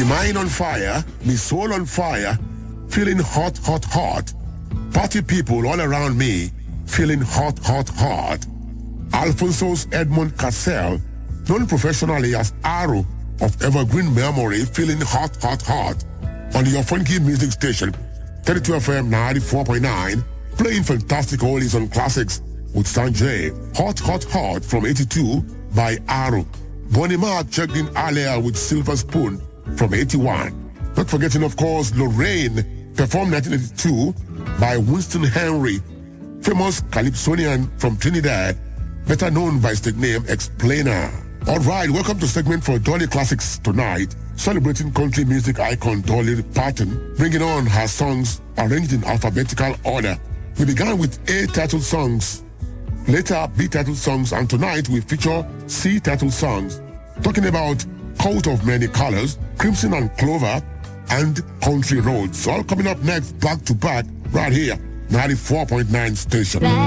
mind on fire, me soul on fire, feeling hot, hot, hot. Party people all around me, feeling hot, hot, hot. Alphonsus Edmund Cassell, known professionally as Arrow of Evergreen Memory, feeling hot, hot, hot. On your funky music station, 32 FM 94.9, playing fantastic oldies and classics with Sanjay. Hot, hot, hot from 82 by Arrow. Bonnie Mark checked in earlier with Silver Spoon from 81. Not forgetting, of course, Lorraine performed 1982 by Winston Henry, famous Calypsonian from Trinidad, better known by his nickname Explainer. All right, welcome to segment for Dolly Classics tonight, celebrating country music icon Dolly Parton, bringing on her songs arranged in alphabetical order. We began with A-title songs, later B-title songs, and tonight we feature C-title songs, talking about Coat of Many Colors, Crimson and Clover, and Country Roads. All coming up next, back to back, right here, 94.9 station.